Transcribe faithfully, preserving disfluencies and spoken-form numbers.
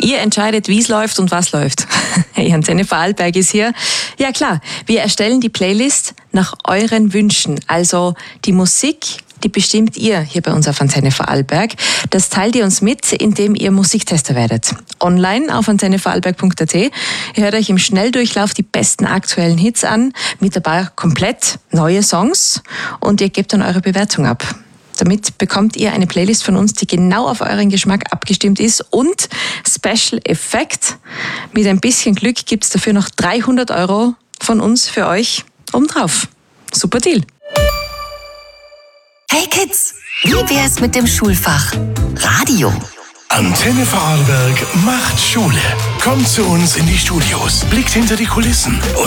Ihr entscheidet, wie es läuft und was läuft. Hey, Antenne Vorarlberg ist hier. Ja klar, wir erstellen die Playlist nach euren Wünschen. Also die Musik, die bestimmt ihr hier bei uns auf Antenne Vorarlberg. Das teilt ihr uns mit, indem ihr Musiktester werdet. Online auf antenne vorarlberg punkt at. Ihr hört euch im Schnelldurchlauf die besten aktuellen Hits an, mit dabei komplett neue Songs und ihr gebt dann eure Bewertung ab. Damit bekommt ihr eine Playlist von uns, die genau auf euren Geschmack abgestimmt ist und Special Effekt. Mit ein bisschen Glück gibt's dafür noch dreihundert Euro von uns für euch obendrauf. Super Deal. Hey Kids, wie wär's mit dem Schulfach Radio? Antenne Vorarlberg macht Schule. Kommt zu uns in die Studios, blickt hinter die Kulissen